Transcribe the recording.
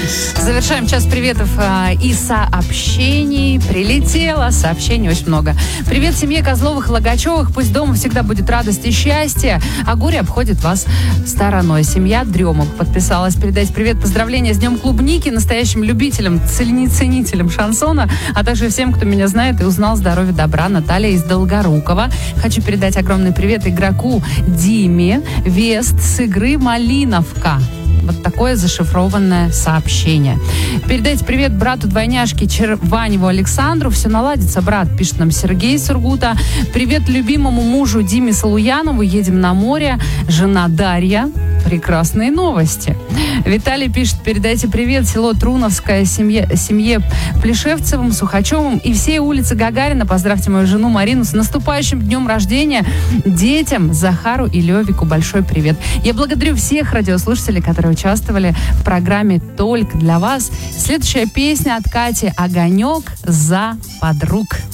Завершаем час приветов и сообщений. Прилетело сообщений очень много. Привет семье Козловых и Логачевых. Пусть дома всегда будет радость и счастье, а горе обходит вас стороной. Семья Дремок подписалась. Передать привет, поздравления с Днем Клубники, настоящим любителям, ценителям шансона, а также всем, кто меня знает и узнал. Здоровья, добра. Наталья из Долгорукова. Хочу передать огромный привет игроку Диме Вест с игры «Малиновка». Вот такое зашифрованное сообщение. Передайте привет брату двойняшки Черваневу Александру. Все наладится, брат, пишет нам Сергей Сургута. Привет любимому мужу Диме Салуянову. Едем на море. Жена Дарья. Прекрасные новости. Виталий пишет, передайте привет село Труновское, семье Плешевцевым, Сухачевым и всей улице Гагарина. Поздравьте мою жену Марину с наступающим днем рождения. Детям Захару и Левику большой привет. Я благодарю всех радиослушателей, которые участвовали в программе «Только для вас». Следующая песня от Кати «Огонек за подруг».